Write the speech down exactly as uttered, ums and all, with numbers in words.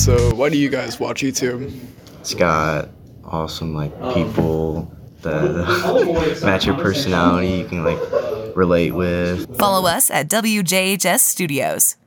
So why do you guys watch YouTube? It's got awesome like people that match your personality. You can like relate with. Follow us at W J H S Studios.